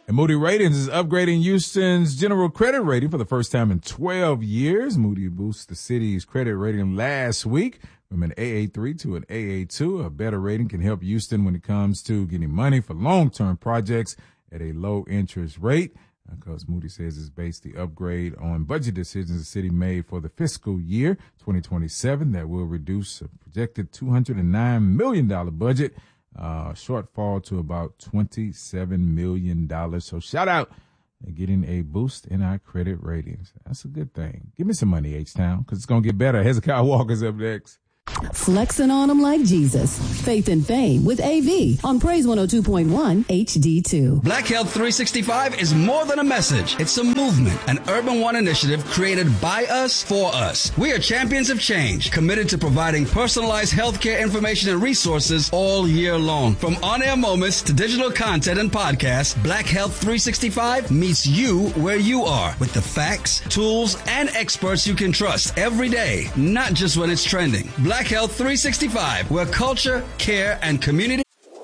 And Moody Ratings is upgrading Houston's general credit rating for the first time in 12 years. Moody boosted the city's credit rating last week from an AA3 to an AA2. A better rating can help Houston when it comes to getting money for long-term projects at a low interest rate. Because Moody says it's based the upgrade on budget decisions the city made for the fiscal year 2027 that will reduce a projected $209 million budget shortfall to about $27 million. So shout out to getting a boost in our credit ratings. That's a good thing. Give me some money, H-Town, because it's going to get better. Hezekiah Walker's up next. Flexing on them like Jesus. Faith and Fame with AV on Praise 102.1 HD2. Black Health 365 is more than a message. It's a movement, an Urban One initiative created by us for us. We are champions of change, committed to providing personalized healthcare information and resources all year long. From on-air moments to digital content and podcasts, Black Health 365 meets you where you are with the facts, tools, and experts you can trust every day, not just when it's trending. Black Health 365, where culture, care, and community.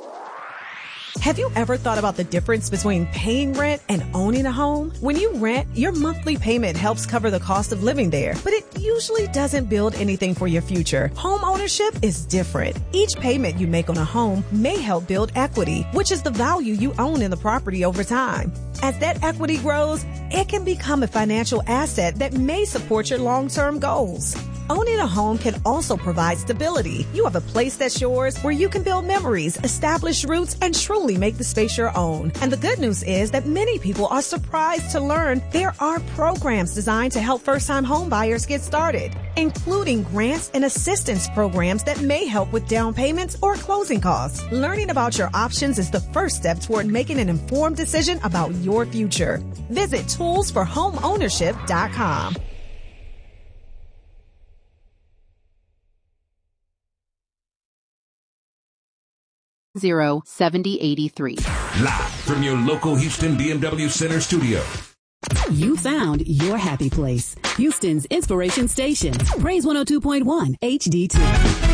Have you ever thought about the difference between paying rent and owning a home? When you rent, your monthly payment helps cover the cost of living there, but it usually doesn't build anything for your future. Home ownership is different. Each payment you make on a home may help build equity, which is the value you own in the property over time. As that equity grows, it can become a financial asset that may support your long-term goals. Owning a home can also provide stability. You have a place that's yours where you can build memories, establish roots, and truly make the space your own. And the good news is that many people are surprised to learn there are programs designed to help first-time home buyers get started, including grants and assistance programs that may help with down payments or closing costs. Learning about your options is the first step toward making an informed decision about your future. Visit toolsforhomeownership.com. 7083. Live from your local Houston BMW Center studio. You found your happy place. Houston's inspiration station. Praise 102.1 HD2.